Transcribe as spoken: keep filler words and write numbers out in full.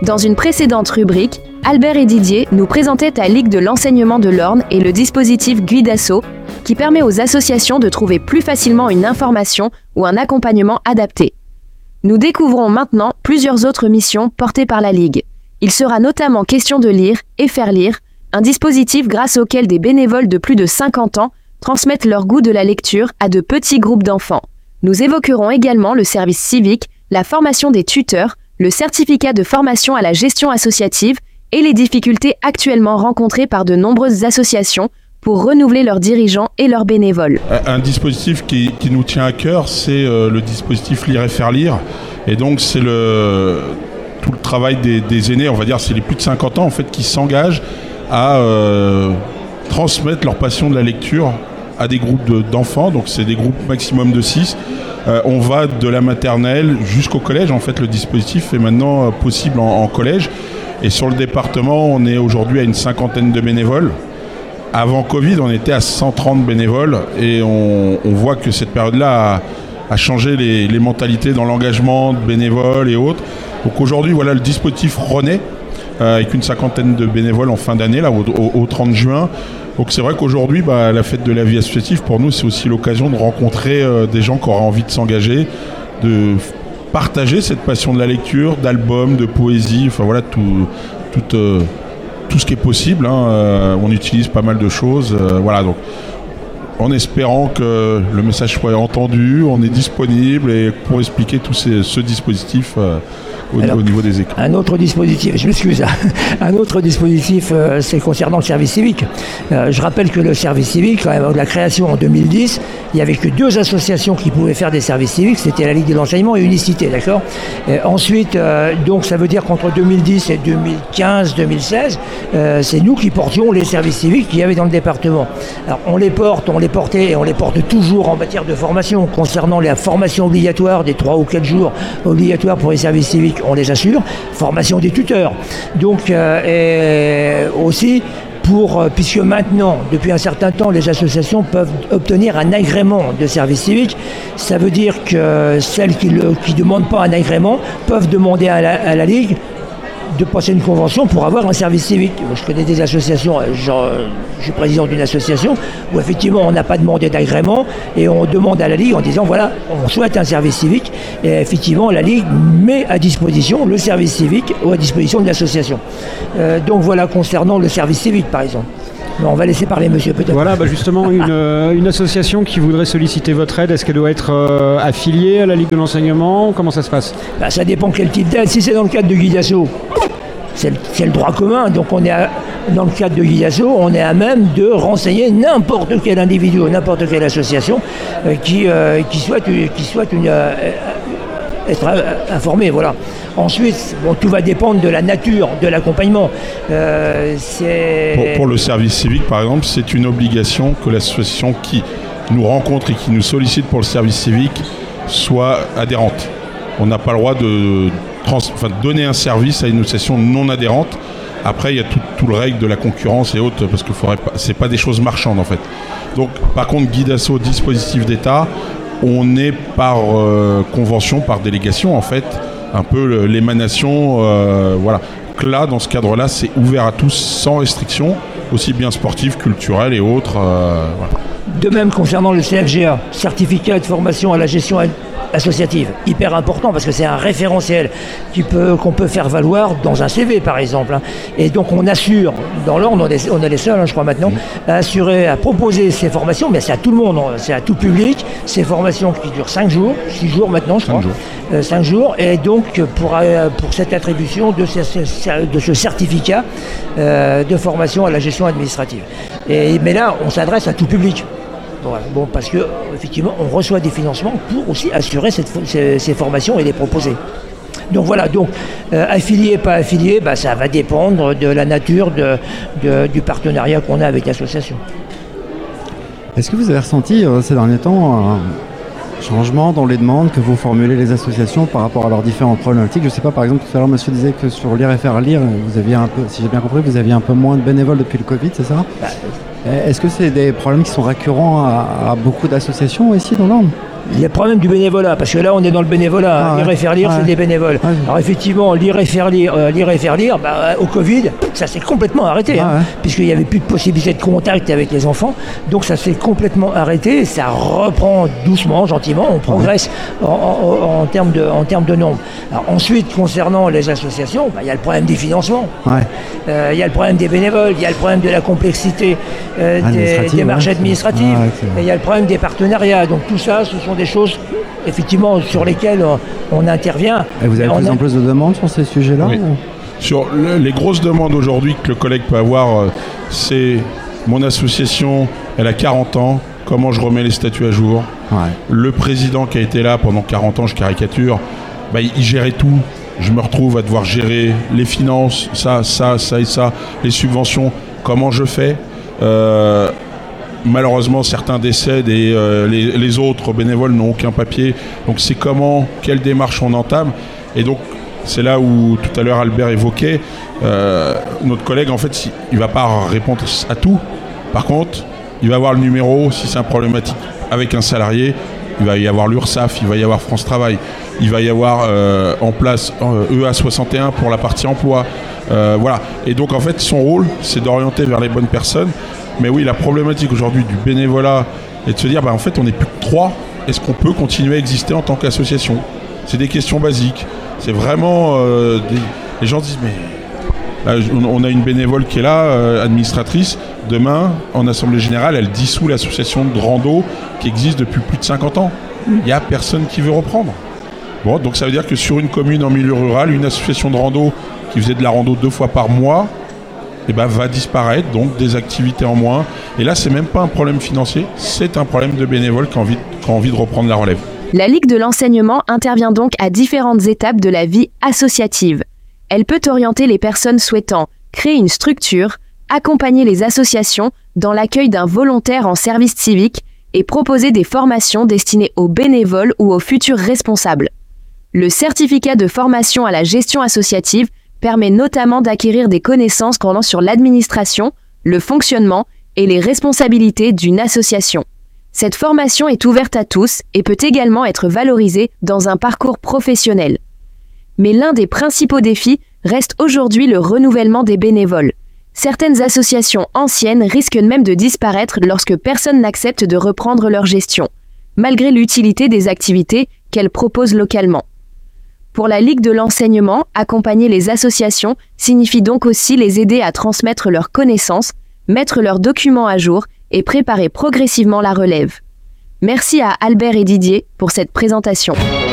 Dans une précédente rubrique, Albert et Didier nous présentaient la Ligue de l'enseignement de l'Orne et le dispositif Guidasso, qui permet aux associations de trouver plus facilement une information ou un accompagnement adapté. Nous découvrons maintenant plusieurs autres missions portées par la Ligue. Il sera notamment question de lire et faire lire, un dispositif grâce auquel des bénévoles de plus de cinquante ans transmettent leur goût de la lecture à de petits groupes d'enfants. Nous évoquerons également le service civique, la formation des tuteurs, le certificat de formation à la gestion associative et les difficultés actuellement rencontrées par de nombreuses associations pour renouveler leurs dirigeants et leurs bénévoles. Un dispositif qui, qui nous tient à cœur, c'est euh, le dispositif Lire et faire lire. Et donc c'est le, tout le travail des, des aînés, on va dire, c'est les plus de cinquante ans en fait, qui s'engagent à euh, transmettre leur passion de la lecture à des groupes de, d'enfants. Donc c'est des groupes maximum de six. Euh, on va de la maternelle jusqu'au collège. En fait, le dispositif est maintenant euh, possible en, en collège. Et sur le département, on est aujourd'hui à une cinquantaine de bénévoles. Avant Covid, on était à cent trente bénévoles. Et on, on voit que cette période-là a, a changé les, les mentalités dans l'engagement de bénévoles et autres. Donc aujourd'hui, voilà, le dispositif renaît euh, avec une cinquantaine de bénévoles en fin d'année, là, au, au, au trente juin. Donc c'est vrai qu'aujourd'hui, bah, la fête de la vie associative, pour nous, c'est aussi l'occasion de rencontrer euh, des gens qui auraient envie de s'engager, de partager cette passion de la lecture, d'albums, de poésie, enfin voilà, tout, tout, euh, tout ce qui est possible. Hein. Euh, on utilise pas mal de choses. Euh, voilà, donc en espérant que le message soit entendu, on est disponible et pour expliquer tout ces, ce dispositif euh, au, Alors, au niveau des écoles. Un autre dispositif, je m'excuse, un autre dispositif, euh, c'est concernant le service civique. Euh, je rappelle que le service civique, quand même, de la création en deux mille dix, il n'y avait que deux associations qui pouvaient faire des services civiques, c'était la Ligue de l'enseignement et Unicité, d'accord ? euh, Ensuite, euh, donc ça veut dire qu'entre deux mille dix et deux mille quinze deux mille seize, euh, c'est nous qui portions les services civiques qu'il y avait dans le département. Alors on les porte, on les portait et on les porte toujours en matière de formation. Concernant la formation obligatoire des trois ou quatre jours obligatoires pour les services civiques, on les assure. Formation des tuteurs. Donc euh, et aussi pour, euh, puisque maintenant, depuis un certain temps, les associations peuvent obtenir un agrément de service civique. Ça veut dire que celles qui ne demandent pas un agrément peuvent demander à la, à la Ligue de passer une convention pour avoir un service civique. Je connais des associations, genre, je suis président d'une association, où effectivement on n'a pas demandé d'agrément et on demande à la Ligue en disant voilà, on souhaite un service civique et effectivement la Ligue met à disposition le service civique ou à disposition de l'association. Euh, donc voilà concernant le service civique par exemple. Bon, on va laisser parler monsieur peut-être. Voilà, bah justement, une, euh, une association qui voudrait solliciter votre aide, est-ce qu'elle doit être euh, affiliée à la Ligue de l'enseignement ? Comment ça se passe ? Bah, ça dépend quel type d'aide. Si c'est dans le cadre de Guidasso, c'est le, c'est le droit commun. Donc on est à, dans le cadre de Guidasso, on est à même de renseigner n'importe quel individu ou n'importe quelle association euh, qui, euh, qui souhaite, qui souhaite une, euh, être informé. Voilà. Ensuite, bon, tout va dépendre de la nature de l'accompagnement. Euh, c'est... Pour, pour le service civique, par exemple, c'est une obligation que l'association qui nous rencontre et qui nous sollicite pour le service civique soit adhérente. On n'a pas le droit de, trans... enfin, de donner un service à une association non adhérente. Après, il y a tout, tout le règle de la concurrence et autres, parce que faudrait pas... c'est pas des choses marchandes, en fait. Donc, par contre, Guidasso, dispositif d'État, on est par euh, convention, par délégation, en fait, un peu l'émanation, euh, voilà. Que là, dans ce cadre-là, c'est ouvert à tous, sans restriction, aussi bien sportive, culturelle et autres. Euh, voilà. De même, concernant le C F G A, certificat de formation à la gestion associative, hyper important parce que c'est un référentiel qui peut, qu'on peut faire valoir dans un C V par exemple. Hein. Et donc on assure, dans l'ordre, on est, on est les seuls, hein, je crois maintenant, mmh. à assurer, à proposer ces formations, mais c'est à tout le monde, c'est à tout public, ces formations qui durent cinq jours, six jours maintenant je crois, cinq jours, et donc pour, euh, pour cette attribution de ce, de ce certificat euh, de formation à la gestion administrative. Et, mais là, on s'adresse à tout public. Voilà. Bon, parce que effectivement, on reçoit des financements pour aussi assurer cette, ces, ces formations et les proposer. Donc voilà, donc euh, affilié, pas affilié, bah, ça va dépendre de la nature de, de, du partenariat qu'on a avec l'association. Est-ce que vous avez ressenti euh, ces derniers temps un changement dans les demandes que vous formulez les associations par rapport à leurs différentes problématiques ? Je ne sais pas, par exemple, tout à l'heure, monsieur disait que sur Lire et faire lire, vous aviez un peu, si j'ai bien compris, vous aviez un peu moins de bénévoles depuis le Covid, c'est ça ? bah, Est-ce que c'est des problèmes qui sont récurrents à, à beaucoup d'associations ici dans l'Orne ? Il y a le problème du bénévolat, parce que là on est dans le bénévolat, ah, lire et faire lire, ouais. c'est des bénévoles. Ouais. Alors effectivement, lire et faire lire, euh, lire et faire lire, bah, au Covid, ça s'est complètement arrêté, ah, hein, ouais. puisqu'il n'y avait plus de possibilité de contact avec les enfants, donc ça s'est complètement arrêté, ça reprend doucement, gentiment, on progresse ouais. en, en, en, termes de, en termes de nombre. Alors, ensuite, concernant les associations, bah, il y a le problème des financements, il ouais. euh, y a le problème des bénévoles, il y a le problème de la complexité euh, des démarches ouais. administratives, il ouais. y a le problème des partenariats, donc tout ça, ce sont des choses effectivement sur lesquelles on, on intervient. Et vous avez de plus en plus de demandes sur ces sujets-là oui. ou... Sur le, les grosses demandes aujourd'hui que le collègue peut avoir, euh, c'est mon association, elle a quarante ans, comment je remets les statuts à jour. Ouais. Le président qui a été là pendant quarante ans, je caricature, bah, il, il gérait tout. Je me retrouve à devoir gérer les finances, ça, ça, ça et ça, les subventions, comment je fais euh, Malheureusement, certains décèdent et euh, les, les autres bénévoles n'ont aucun papier. Donc, c'est comment, quelle démarche on entame. Et donc, c'est là où, tout à l'heure, Albert évoquait, euh, notre collègue, en fait, il ne va pas répondre à tout. Par contre, il va avoir le numéro, si c'est un problématique avec un salarié, il va y avoir l'URSSAF, il va y avoir France Travail, il va y avoir euh, en place euh, E A soixante et un pour la partie emploi. Euh, voilà. Et donc, en fait, son rôle, c'est d'orienter vers les bonnes personnes. Mais oui, la problématique aujourd'hui du bénévolat est de se dire, bah, en fait, on n'est plus que trois. Est-ce qu'on peut continuer à exister en tant qu'association ? C'est des questions basiques. C'est vraiment... Euh, des... Les gens disent, mais... Là, on a une bénévole qui est là, euh, administratrice. Demain, en Assemblée Générale, elle dissout l'association de rando qui existe depuis plus de cinquante ans. Il n'y a personne qui veut reprendre. Bon, donc ça veut dire que sur une commune en milieu rural, une association de rando qui faisait de la rando deux fois par mois, eh ben, va disparaître, donc des activités en moins. Et là, c'est même pas un problème financier, c'est un problème de bénévoles qui ont envie, qui ont envie de reprendre la relève. La Ligue de l'enseignement intervient donc à différentes étapes de la vie associative. Elle peut orienter les personnes souhaitant créer une structure, accompagner les associations dans l'accueil d'un volontaire en service civique et proposer des formations destinées aux bénévoles ou aux futurs responsables. Le certificat de formation à la gestion associative permet notamment d'acquérir des connaissances portant sur l'administration, le fonctionnement et les responsabilités d'une association. Cette formation est ouverte à tous et peut également être valorisée dans un parcours professionnel. Mais l'un des principaux défis reste aujourd'hui le renouvellement des bénévoles. Certaines associations anciennes risquent même de disparaître lorsque personne n'accepte de reprendre leur gestion, malgré l'utilité des activités qu'elles proposent localement. Pour la Ligue de l'enseignement, accompagner les associations signifie donc aussi les aider à transmettre leurs connaissances, mettre leurs documents à jour et préparer progressivement la relève. Merci à Albert et Didier pour cette présentation.